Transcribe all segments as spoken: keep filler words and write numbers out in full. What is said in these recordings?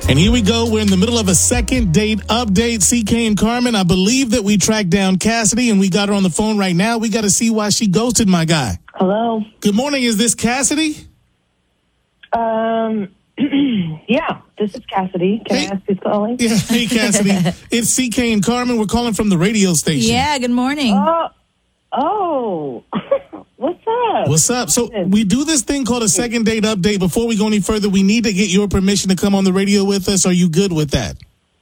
And here we go. We're in the middle of a second date update. C K and Carmen, I believe that we tracked down Cassidy and we got her on the phone right now. We got to see why she ghosted my guy. Hello. Good morning. Is this Cassidy? Um, yeah, this is Cassidy. Can Hey. I ask who's calling? Yeah. Hey, Cassidy. It's C K and Carmen. We're calling from the radio station. Yeah, good morning. Uh, oh, what's up? What's up? So we do this thing called a second date update. Before we go any further, we need to get your permission to come on the radio with us. Are you good with that?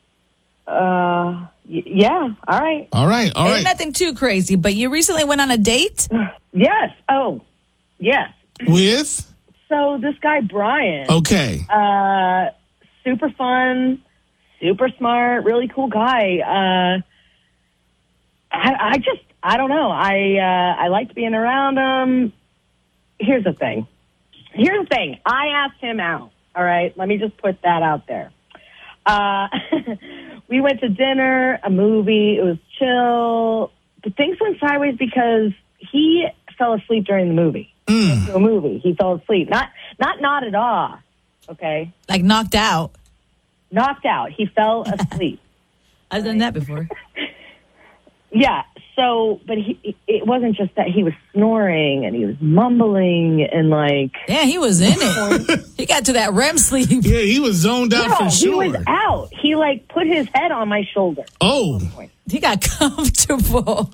Uh, y- yeah, all right. All right. All Ain't right. nothing too crazy, but you recently went on a date? Yes. Oh, yes. With? So this guy, Brian, Okay. uh, super fun, super smart, really cool guy. Uh, I, I just, I don't know. I, uh, I liked being around him. Here's the thing. Here's the thing. I asked him out. All right. Let me just put that out there. Uh, we went to dinner, a movie. It was chill. But things went sideways because he fell asleep during the movie. Mm. To a movie. He fell asleep. Not, not nodded off. Okay. Like knocked out? Knocked out. He fell asleep. I've done that before. Yeah. So, but he, it wasn't just that. He was snoring and he was mumbling and like. Yeah, he was in it. He got to that R E M sleep. Yeah, he was zoned out No, for sure. he was out. He like put his head on my shoulder. Oh. He got comfortable.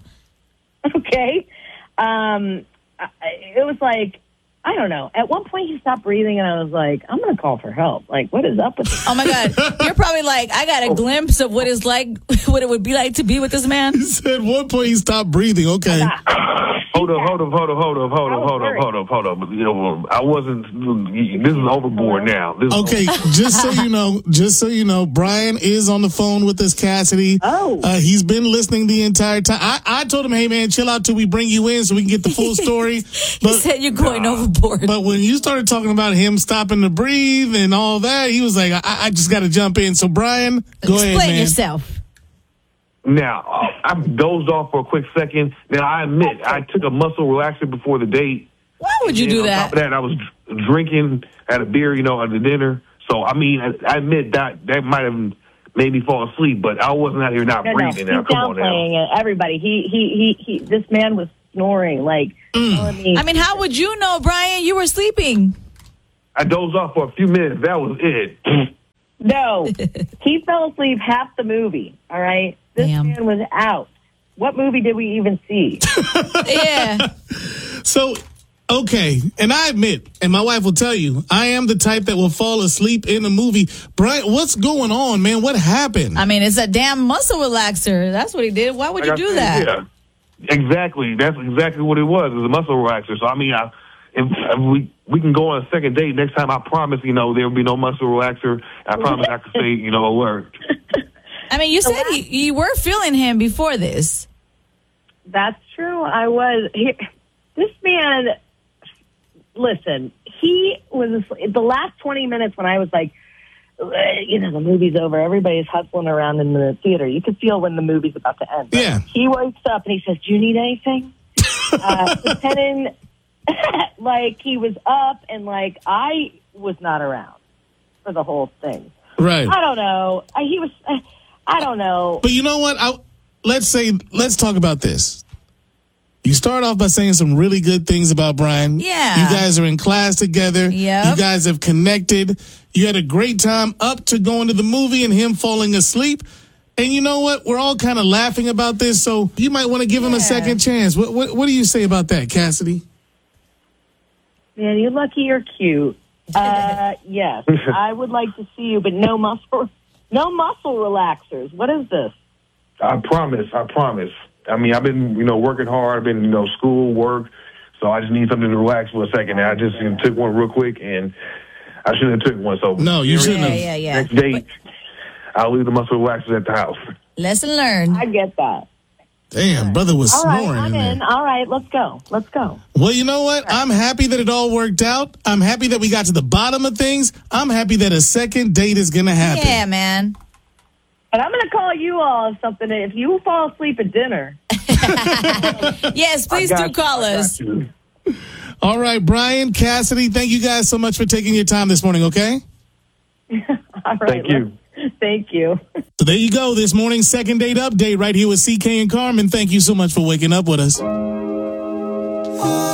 Okay. Um, I, it was like, I don't know. At one point, he stopped breathing, and I was like, I'm going to call for help. Like, what is up with this? Oh, my God. You're probably like, I got a glimpse of what it's like, what it would be like to be with this man. He said at one point he stopped breathing. Okay. Hold up, hold up, hold up, hold up, hold up, hold up, hold up, hold up. You know, I wasn't, this is overboard now. This is Okay, just so you know, just so you know, Brian is on the phone with us, Cassidy. Oh. Uh, he's been listening the entire time. I, I told him, hey, man, chill out till we bring you in so we can get the full story. He But, said you're going overboard. but when you started talking about him stopping to breathe and all that, he was like, I, I just got to jump in. So, Brian, go Explain ahead, man. yourself. Now, I dozed off for a quick second. Now, I admit, I took a muscle relaxer before the date. Why would you And do on that? top of that, I was dr- drinking, had a beer, you know, at the dinner. So, I mean, I, I admit that that might have made me fall asleep, but I wasn't out here not No, no, breathing. he's Now, come on now. downplaying it. Everybody, he, he, he, he, this man was snoring, like, telling me. I mean, how would you know, Brian? You were sleeping. I dozed off for a few minutes. That was it. No, he fell asleep half the movie, all right? This Damn. man was out. What movie did we even see? Yeah. So, okay, and I admit, and my wife will tell you, I am the type that will fall asleep in a movie. Brian, what's going on, man? What happened? I mean, it's a damn muscle relaxer. That's what he did. Why would you Like I do said, that? Yeah, exactly. That's exactly what it was. It was a muscle relaxer. So I mean, I, if, if we we can go on a second date next time. I promise, you know, there will be no muscle relaxer. I promise I can say, you know, a word. I mean, you said you, you were feeling him before this. That's true. I was. He, this man, listen, he was asleep. The last twenty minutes when I was like, you know, the movie's over. Everybody's hustling around in the theater. You could feel when the movie's about to end. Yeah. He wakes up and he says, do you need anything? uh, pretending like he was up and like I was not around for the whole thing. Right. I don't know. I, he was, uh, I don't know. But you know what? I, let's say, let's talk about this. You start off by saying some really good things about Brian. Yeah. You guys are in class together. Yep. You guys have connected. You had a great time up to going to the movie and him falling asleep. And you know what? We're all kind of laughing about this, so you might want to give him a Yeah. second chance. What, what, what do you say about that, Cassidy? Man, you're lucky you're cute. Uh, yes, I would like to see you, but no muscle, no muscle relaxers. What is this? I promise. I promise. I mean, I've been, you know, working hard. I've been, you know, school, work. So I just need something to relax for a second. I just you know, took one real quick, and I shouldn't have took one. So No, you shouldn't Yeah, have. yeah, yeah. next date, I'll leave the muscle relaxers at the house. Lesson learned. I get that. Damn, brother was All right, snoring I'm in in. there. All right, let's go. Let's go. Well, you know what? I'm happy that it all worked out. I'm happy that we got to the bottom of things. I'm happy that a second date is going to happen. Yeah, man. And I'm going to call you all if something. If you fall asleep at dinner, Yes, please I do got you. call I got us. you. All right, Brian, Cassidy, thank you guys so much for taking your time this morning, okay? all All right, Thank you. let's- Thank you. So there you go. This morning's second date update right here with C K and Carmen. Thank you so much for waking up with us.